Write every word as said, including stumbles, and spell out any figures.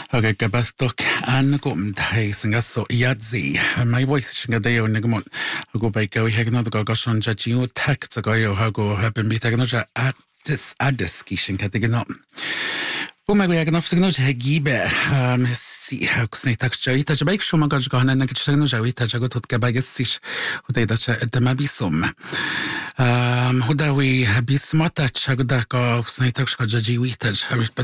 Okay, gabastok angum dai singaso yadzi. My voice shingadeo nigmon. Hago by go hegno the gogoshon jajio tak to go hago have been bitagnoja at this addis kishin katigano. Buma go yagan after no hegibe um si haksni takja ita jabek shuma gaj gahana na kitchano jawita jagot gabagestish uday da the mabisum. Um hudawi habismata chagda ko snai takshka jaji wita